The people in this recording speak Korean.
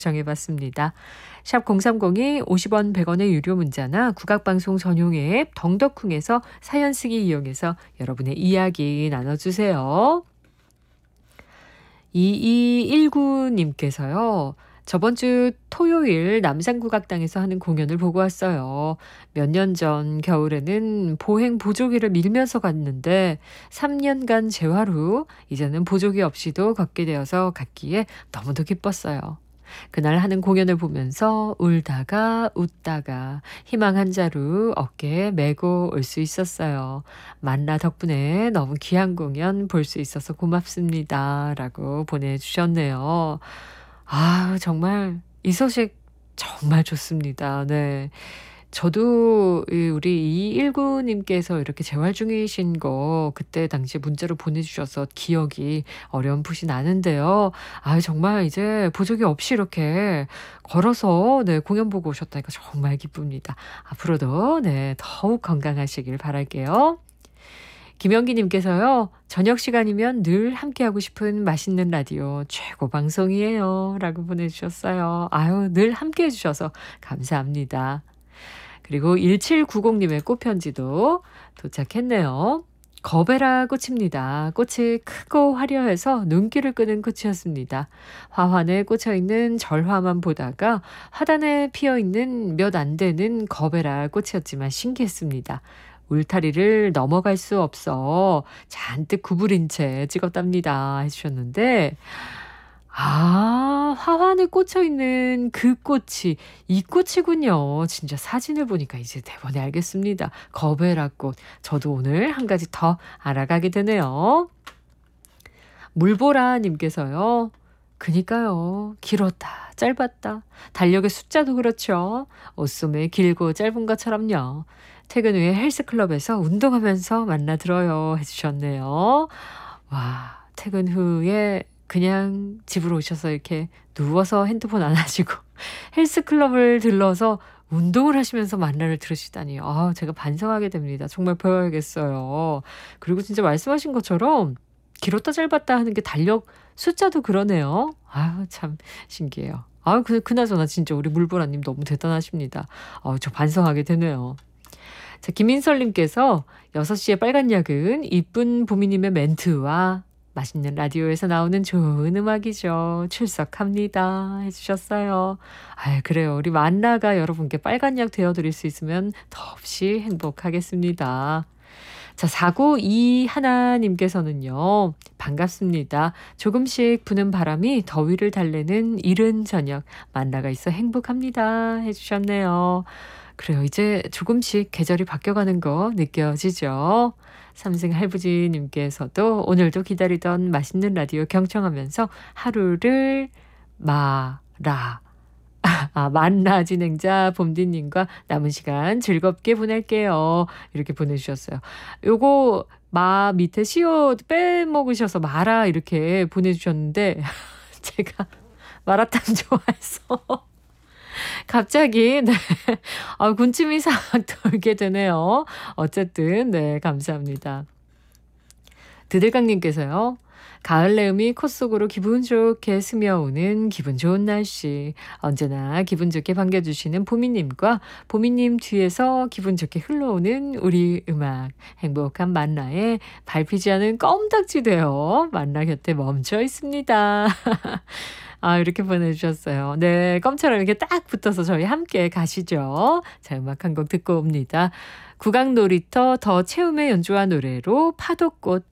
정해봤습니다. 샵 0302 50원 100원의 유료 문자나 국악방송 전용 앱 덩덕쿵에서 사연 쓰기 이용해서 여러분의 이야기 나눠주세요. 2219님께서요. 저번 주 토요일 남산국악당에서 하는 공연을 보고 왔어요. 몇 년 전 겨울에는 보행 보조기를 밀면서 갔는데 3년간 재활 후 이제는 보조기 없이도 걷게 되어서 갔기에 너무도 기뻤어요. 그날 하는 공연을 보면서 울다가 웃다가 희망 한 자루 어깨에 메고 올 수 있었어요. 만나 덕분에 너무 귀한 공연 볼 수 있어서 고맙습니다. 라고 보내주셨네요. 아, 정말 이 소식 정말 좋습니다. 네. 저도 우리 219님께서 이렇게 재활 중이신 거 그때 당시에 문자로 보내주셔서 기억이 어렴풋이 나는데요. 아, 정말 이제 보조기 없이 이렇게 걸어서 네, 공연 보고 오셨다니까 정말 기쁩니다. 앞으로도 네, 더욱 건강하시길 바랄게요. 김영기님께서요. 저녁 시간이면 늘 함께하고 싶은 맛있는 라디오 최고 방송이에요. 라고 보내주셨어요. 아유, 늘 함께해 주셔서 감사합니다. 그리고 1790님의 꽃편지도 도착했네요. 거베라 꽃입니다. 꽃이 크고 화려해서 눈길을 끄는 꽃이었습니다. 화환에 꽂혀있는 절화만 보다가 화단에 피어있는 몇 안 되는 거베라 꽃이었지만 신기했습니다. 울타리를 넘어갈 수 없어 잔뜩 구부린 채 찍었답니다. 해주셨는데 아, 화환에 꽂혀있는 그 꽃이 이 꽃이군요. 진짜 사진을 보니까 이제 대번에 알겠습니다. 거베라꽃. 저도 오늘 한 가지 더 알아가게 되네요. 물보라님께서요. 그니까요. 길었다, 짧았다. 달력의 숫자도 그렇죠. 옷소매 길고 짧은 것처럼요. 퇴근 후에 헬스클럽에서 운동하면서 만나 들어요. 해주셨네요. 와, 퇴근 후에 그냥 집으로 오셔서 이렇게 누워서 핸드폰 안 하시고 헬스클럽을 들러서 운동을 하시면서 만나를 들으시다니. 아, 제가 반성하게 됩니다. 정말 배워야겠어요. 그리고 진짜 말씀하신 것처럼 길었다 짧았다 하는 게 달력 숫자도 그러네요. 아유, 참 신기해요. 아, 그나저나 진짜 우리 물보라님 너무 대단하십니다. 저 반성하게 되네요. 자, 김인설님께서 6시에 빨간 약은 이쁜 보미님의 멘트와 맛있는 라디오에서 나오는 좋은 음악이죠. 출석합니다. 해주셨어요. 아, 그래요. 우리 만나가 여러분께 빨간 약 되어드릴 수 있으면 더없이 행복하겠습니다. 자, 4921님께서는요. 반갑습니다. 조금씩 부는 바람이 더위를 달래는 이른 저녁 만나가 있어 행복합니다. 해주셨네요. 그래요. 이제 조금씩 계절이 바뀌어가는 거 느껴지죠? 삼승 할부지님께서도 오늘도 기다리던 맛있는 라디오 경청하면서 하루를 만나 진행자 봄디님과 남은 시간 즐겁게 보낼게요. 이렇게 보내주셨어요. 요거 마 밑에 시옷 빼먹으셔서 마라 이렇게 보내주셨는데 제가 마라탕 좋아해서 갑자기 네. 군침이 싹 돌게 되네요. 어쨌든 네, 감사합니다. 드들강님께서요. 가을 내음이 콧 속으로 기분 좋게 스며오는 기분 좋은 날씨. 언제나 기분 좋게 반겨주시는 보미님과 보미님 뒤에서 기분 좋게 흘러오는 우리 음악. 행복한 만나에 밟히지 않은 껌딱지 되어 만나 곁에 멈춰 있습니다. 아, 이렇게 보내주셨어요. 네, 껌처럼 이렇게 딱 붙어서 저희 함께 가시죠. 자, 음악 한 곡 듣고 옵니다. 국악놀이터 더 채움의 연주와 노래로 파도꽃